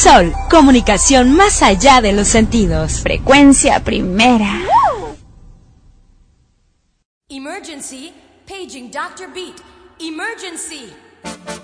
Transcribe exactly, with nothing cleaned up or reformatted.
Sol, comunicación más allá de los sentidos. Frecuencia primera. Emergency, paging doctor Beat. Emergency.